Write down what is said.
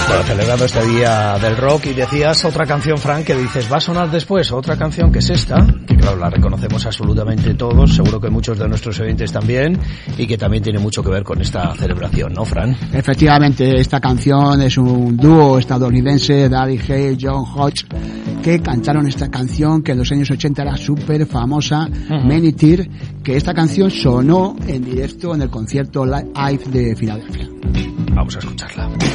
Bueno, celebrando este día del rock, y decías otra canción, Frank, que dices, va a sonar después, otra canción que es esta, que claro, la reconocemos absolutamente todos, seguro que muchos de nuestros oyentes también, y que también tiene mucho que ver con esta celebración, ¿no, Fran? Efectivamente, esta canción es un dúo estadounidense, Daddy Hale, John Hodge, que cantaron esta canción que en los años 80 era súper famosa, Many Tears, que esta canción sonó en directo en el concierto Live de Filadelfia. Vamos a escucharla.